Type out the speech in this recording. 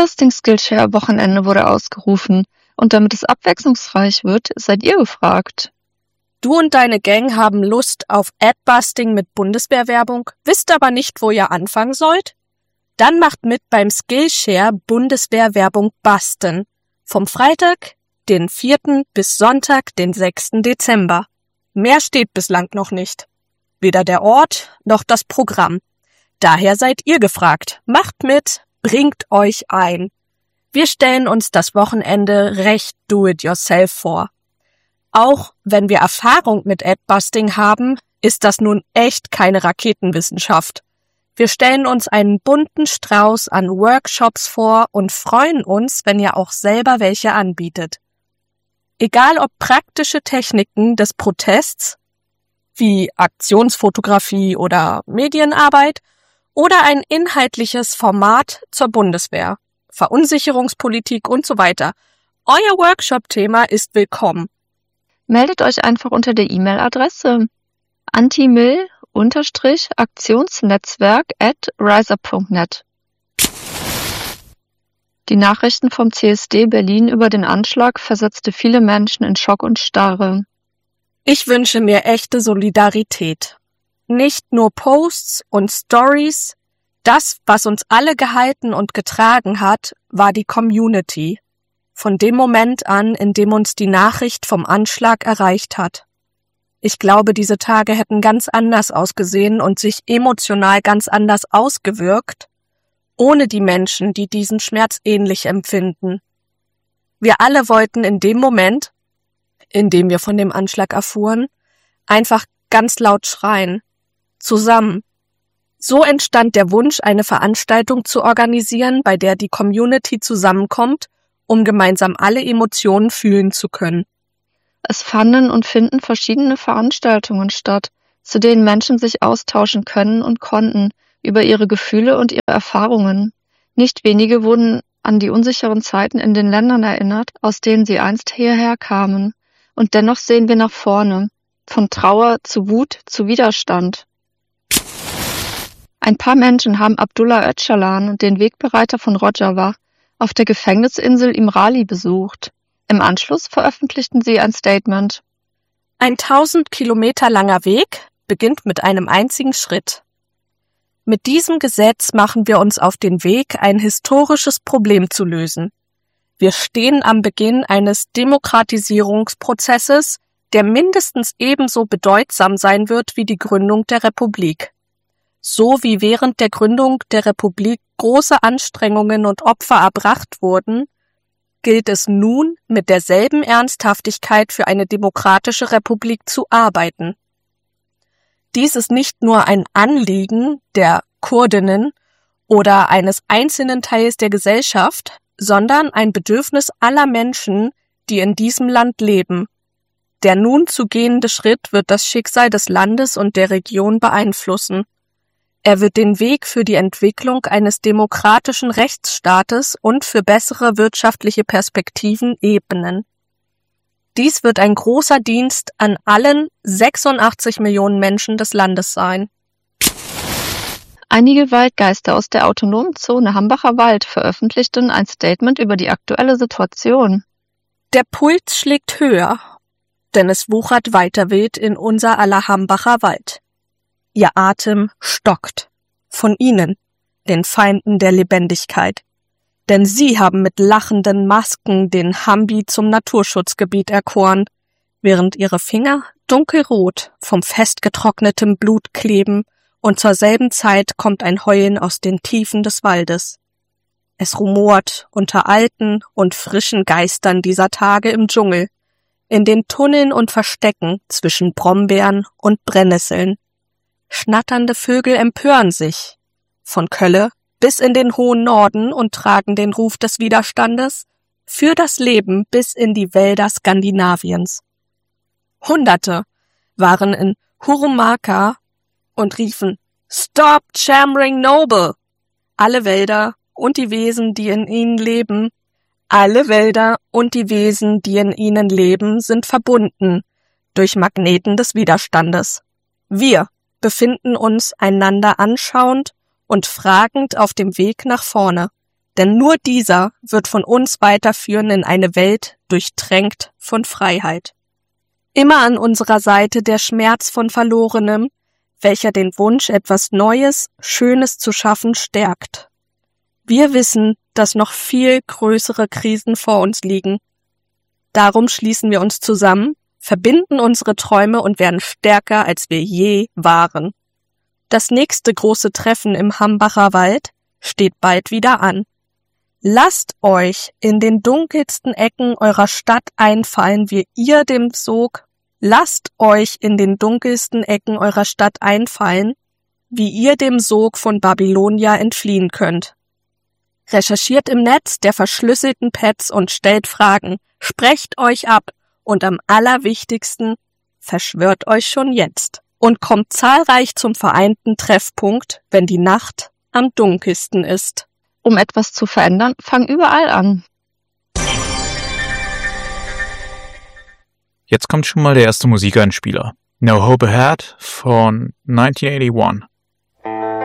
Adbusting Skillshare-Wochenende wurde ausgerufen und damit es abwechslungsreich wird, seid ihr gefragt. Du und deine Gang haben Lust auf Adbusting mit Bundeswehrwerbung, wisst aber nicht, wo ihr anfangen sollt? Dann macht mit beim Skillshare Bundeswehrwerbung Busten. Vom Freitag, den 4. bis Sonntag, den 6. Dezember. Mehr steht bislang noch nicht. Weder der Ort noch das Programm. Daher seid ihr gefragt. Macht mit, bringt euch ein. Wir stellen uns das Wochenende recht do-it-yourself vor. Auch wenn wir Erfahrung mit Adbusting haben, ist das nun echt keine Raketenwissenschaft. Wir stellen uns einen bunten Strauß an Workshops vor und freuen uns, wenn ihr auch selber welche anbietet. Egal ob praktische Techniken des Protests, wie Aktionsfotografie oder Medienarbeit, oder ein inhaltliches Format zur Bundeswehr, Verunsicherungspolitik und so weiter. Euer Workshop-Thema ist willkommen. Meldet euch einfach unter der E-Mail-Adresse antimil-aktionsnetzwerk@riseup.net. Die Nachrichten vom CSD Berlin über den Anschlag versetzte viele Menschen in Schock und Starre. Ich wünsche mir echte Solidarität. Nicht nur Posts und Stories. Das, was uns alle gehalten und getragen hat, war die Community. Von dem Moment an, in dem uns die Nachricht vom Anschlag erreicht hat. Ich glaube, diese Tage hätten ganz anders ausgesehen und sich emotional ganz anders ausgewirkt, ohne die Menschen, die diesen Schmerz ähnlich empfinden. Wir alle wollten in dem Moment, in dem wir von dem Anschlag erfuhren, einfach ganz laut schreien. Zusammen. So entstand der Wunsch, eine Veranstaltung zu organisieren, bei der die Community zusammenkommt, um gemeinsam alle Emotionen fühlen zu können. Es fanden und finden verschiedene Veranstaltungen statt, zu denen Menschen sich austauschen können und konnten über ihre Gefühle und ihre Erfahrungen. Nicht wenige wurden an die unsicheren Zeiten in den Ländern erinnert, aus denen sie einst hierher kamen. Und dennoch sehen wir nach vorne, von Trauer zu Wut zu Widerstand. Ein paar Menschen haben Abdullah Öcalan, den Wegbereiter von Rojava, auf der Gefängnisinsel Imrali besucht. Im Anschluss veröffentlichten sie ein Statement. Ein 1000 Kilometer langer Weg beginnt mit einem einzigen Schritt. Mit diesem Gesetz machen wir uns auf den Weg, ein historisches Problem zu lösen. Wir stehen am Beginn eines Demokratisierungsprozesses, der mindestens ebenso bedeutsam sein wird wie die Gründung der Republik. So wie während der Gründung der Republik große Anstrengungen und Opfer erbracht wurden, gilt es nun, mit derselben Ernsthaftigkeit für eine demokratische Republik zu arbeiten. Dies ist nicht nur ein Anliegen der Kurdinnen oder eines einzelnen Teils der Gesellschaft, sondern ein Bedürfnis aller Menschen, die in diesem Land leben. Der nun zu gehende Schritt wird das Schicksal des Landes und der Region beeinflussen. Er wird den Weg für die Entwicklung eines demokratischen Rechtsstaates und für bessere wirtschaftliche Perspektiven ebnen. Dies wird ein großer Dienst an allen 86 Millionen Menschen des Landes sein. Einige Waldgeister aus der autonomen Zone Hambacher Wald veröffentlichten ein Statement über die aktuelle Situation. Der Puls schlägt höher, denn es wuchert weiter wild in unser aller Hambacher Wald. Ihr Atem stockt. Von ihnen, den Feinden der Lebendigkeit. Denn sie haben mit lachenden Masken den Hambi zum Naturschutzgebiet erkoren, während ihre Finger dunkelrot vom festgetrocknetem Blut kleben und zur selben Zeit kommt ein Heulen aus den Tiefen des Waldes. Es rumort unter alten und frischen Geistern dieser Tage im Dschungel, in den Tunneln und Verstecken zwischen Brombeeren und Brennnesseln. Schnatternde Vögel empören sich, von Kölle bis in den hohen Norden und tragen den Ruf des Widerstandes für das Leben bis in die Wälder Skandinaviens. Hunderte waren in Hurumaka und riefen »Stop Chamring Noble«. Alle Wälder und die Wesen, die in ihnen leben, sind verbunden durch Magneten des Widerstandes. Wir befinden uns einander anschauend und fragend auf dem Weg nach vorne. denn nur dieser wird von uns weiterführen in eine Welt durchtränkt von Freiheit. Immer an unserer Seite der Schmerz von Verlorenem, welcher den Wunsch, etwas Neues, Schönes zu schaffen, stärkt. Wir wissen, dass noch viel größere Krisen vor uns liegen. Darum schließen wir uns zusammen, verbinden unsere Träume und werden stärker, als wir je waren. Das nächste große Treffen im Hambacher Wald steht bald wieder an. Lasst euch in den dunkelsten Ecken eurer Stadt einfallen, wie ihr dem Sog von Babylonia entfliehen könnt. Recherchiert im Netz der verschlüsselten Pads und stellt Fragen, sprecht euch ab und am allerwichtigsten, verschwört euch schon jetzt und kommt zahlreich zum vereinten Treffpunkt, wenn die Nacht am dunkelsten ist. Um etwas zu verändern, fang überall an. Jetzt kommt schon mal der erste Musikeinspieler. No Hope Ahead von 1981.